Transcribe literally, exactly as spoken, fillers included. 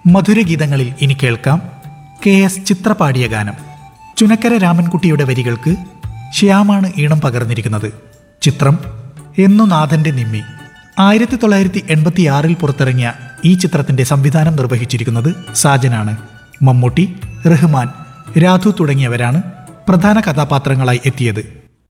മധുരഗീതങ്ങളിൽ ഇനി കേൾക്കാം K S ചിത്ര പാടിയ ഗാനം. ചുനക്കര രാമൻകുട്ടിയുടെ വരികൾക്ക് ശ്യാമാണ് ഈണം പകർന്നിരിക്കുന്നത്. ചിത്രം എന്നു നാഥന്റെ നിമ്മി. ആയിരത്തി തൊള്ളായിരത്തി എൺപത്തി ആറിൽ പുറത്തിറങ്ങിയ ഈ ചിത്രത്തിന്റെ സംവിധാനം നിർവഹിച്ചിരിക്കുന്നത് സാജനാണ്. മമ്മൂട്ടി, റഹ്മാൻ, രാധു തുടങ്ങിയവരാണ് പ്രധാന കഥാപാത്രങ്ങളായി എത്തിയത്.